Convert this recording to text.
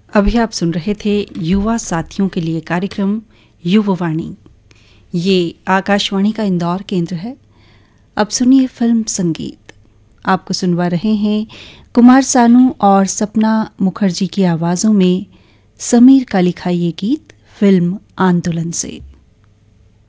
अभी आप सुन रहे थे युवा साथियों के लिए कार्यक्रम युववाणी। ये आकाशवाणी का इंदौर केंद्र है। अब सुनिए फिल्म संगीत। आपको सुनवा रहे हैं कुमार सानू और सपना मुखर्जी की आवाज़ों में समीर का लिखा ये गीत फिल्म आंदोलन से।